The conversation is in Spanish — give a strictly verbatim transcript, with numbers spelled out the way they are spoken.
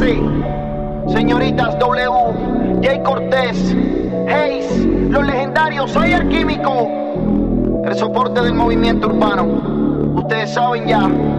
Mase, señoritas W, Jay Cortés, Hayes, los legendarios, soy el químico, el soporte del movimiento urbano. Ustedes saben ya.